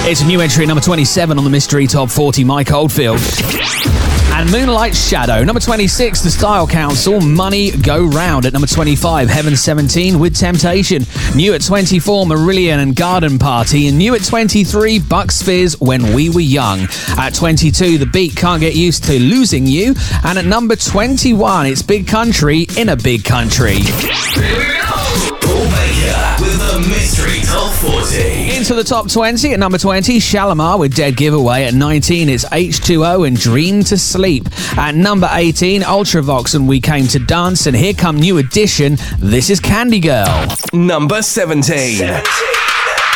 It's a new entry at number 27 on the Mystery Top 40, Mike Oldfield. And Moonlight Shadow, number 26, The Style Council, Money Go Round. At number 25, Heaven 17 with Temptation. New at 24, Marillion and Garden Party. And new at 23, Bucks Fizz, When We Were Young. At 22, The Beat, Can't Get Used to Losing You. And at number 21, it's Big Country in a Big Country. Here we go! Paul Baker with the Mystery Top 40. Into the top 20 at number 20, Shalimar with Dead Giveaway. At 19, it's H2O and Dream to Sleep. At number 18, Ultravox and We Came to Dance. And here come new addition, this is Candy Girl. Number 17.